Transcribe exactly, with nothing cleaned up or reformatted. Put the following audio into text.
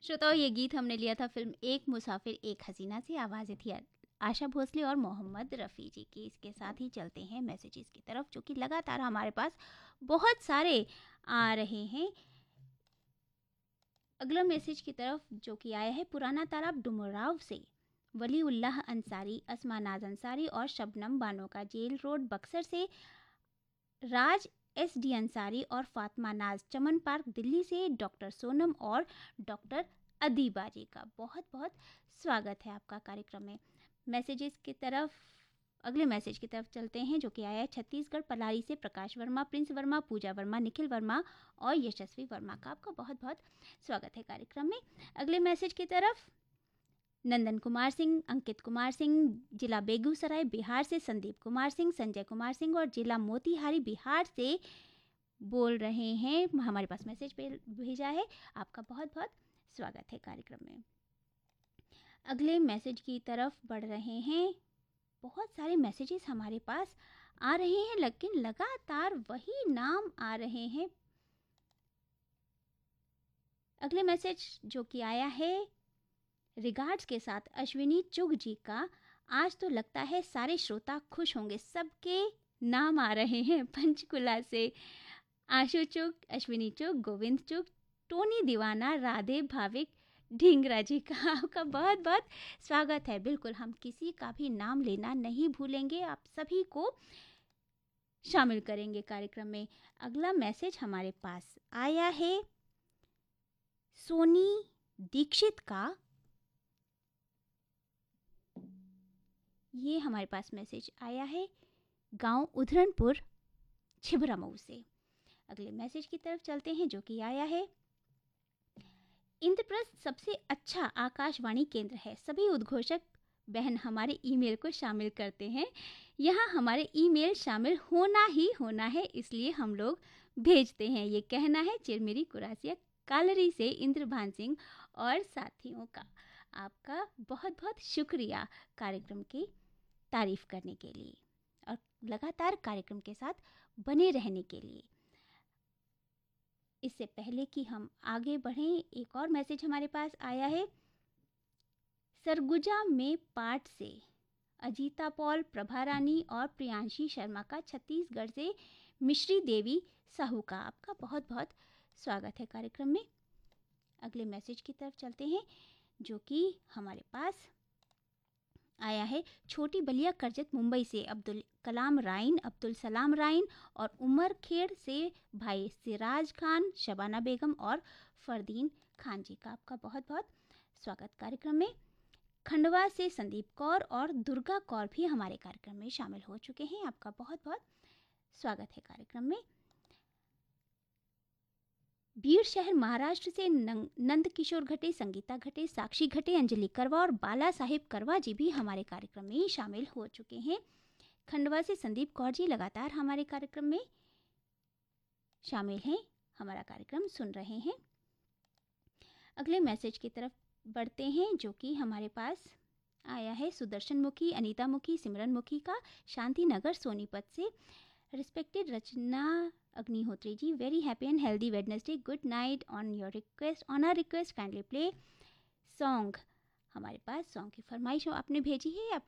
श्रोताओं, ये गीत हमने लिया था फिल्म एक मुसाफिर एक हसीना से। आवाज़ें थी आशा भोसले और मोहम्मद रफ़ी जी की। इसके साथ ही चलते हैं मैसेजेस की तरफ, जो कि लगातार हमारे पास बहुत सारे आ रहे हैं। अगला मैसेज की तरफ जो कि आया है पुराना तालाब डुमराव से वली उल्लाह अंसारी, अस्मा नाज अंसारी और शबनम बानो का, जेल रोड बक्सर से राज एस डी अंसारी और फातिमा नाज, चमन पार्क दिल्ली से डॉक्टर सोनम और डॉक्टर अदीबा जी का बहुत बहुत स्वागत है आपका कार्यक्रम में। मैसेजेस की तरफ अगले मैसेज की तरफ चलते हैं, जो कि आया है छत्तीसगढ़ पलारी से प्रकाश वर्मा, प्रिंस वर्मा, पूजा वर्मा, निखिल वर्मा और यशस्वी वर्मा का। आपका बहुत बहुत स्वागत है कार्यक्रम में। अगले मैसेज की तरफ नंदन कुमार सिंह, अंकित कुमार सिंह, जिला बेगूसराय बिहार से संदीप कुमार सिंह, संजय कुमार सिंह और जिला मोतिहारी बिहार से बोल रहे हैं, हमारे पास मैसेज भेजा है। आपका बहुत बहुत स्वागत है कार्यक्रम में। अगले मैसेज की तरफ बढ़ रहे हैं। बहुत सारे मैसेजेस हमारे पास आ रहे हैं, लेकिन लगातार वही नाम आ रहे हैं। अगले मैसेज जो कि आया है रिगार्ड्स के साथ अश्विनी चुग जी का। आज तो लगता है सारे श्रोता खुश होंगे, सबके नाम आ रहे हैं पंचकुला से। आशु चुग, अश्विनी चुग, गोविंद चुग, टोनी दीवाना, राधे भाविक, ढींगरा जी का। आपका बहुत बहुत स्वागत है। बिल्कुल, हम किसी का भी नाम लेना नहीं भूलेंगे, आप सभी को शामिल करेंगे कार्यक्रम में। अगला मैसेज हमारे पास आया है सोनी दीक्षित का। ये हमारे पास मैसेज आया है गांव उधरनपुर छिबरामऊ से। अगले मैसेज की तरफ चलते हैं, जो कि आया है इंद्रप्रस्थ सबसे अच्छा आकाशवाणी केंद्र है, सभी उद्घोषक बहन हमारे ईमेल को शामिल करते हैं। यहाँ हमारे ईमेल शामिल होना ही होना है, इसलिए हम लोग भेजते हैं। ये कहना है चिरमिरी कुरासिया कालरी से इंद्रभान सिंह और साथियों का। आपका बहुत बहुत शुक्रिया कार्यक्रम की तारीफ करने के लिए और लगातार कार्यक्रम के साथ बने रहने के लिए। इससे पहले कि हम आगे बढ़ें, एक और मैसेज हमारे पास आया है सरगुजा में पाठ से अजीता पॉल, प्रभा रानी और प्रियांशी शर्मा का, छत्तीसगढ़ से मिश्री देवी साहू का। आपका बहुत बहुत स्वागत है कार्यक्रम में। अगले मैसेज की तरफ चलते हैं, जो कि हमारे पास आया है छोटी बलिया करजत मुंबई से अब्दुल कलाम राइन, अब्दुल सलाम राइन और उमर खेड़ से भाई सिराज खान, शबाना बेगम और फरदीन खान जी का। आपका बहुत बहुत स्वागत कार्यक्रम में। खंडवा से संदीप कौर और दुर्गा कौर भी हमारे कार्यक्रम में शामिल हो चुके हैं। आपका बहुत बहुत स्वागत है कार्यक्रम में। बीर शहर महाराष्ट्र से नंद किशोर घटे, संगीता घटे, साक्षी घटे, अंजलि करवा और बाला साहिब करवा जी भी हमारे कार्यक्रम में शामिल हो चुके हैं। खंडवा से संदीप कौर जी लगातार हमारे कार्यक्रम में शामिल हैं, हमारा कार्यक्रम सुन रहे हैं। अगले मैसेज की तरफ बढ़ते हैं, जो कि हमारे पास आया है सुदर्शन मुखी, अनीता मुखी, सिमरन मुखी का, शांति नगर सोनीपत से। Respected Rachna Agnihotri ji, very happy and healthy Wednesday, good night. On your request on are request kindly play song. हमारे पास सॉन्ग की फरमाइश आपने भेजी है, आप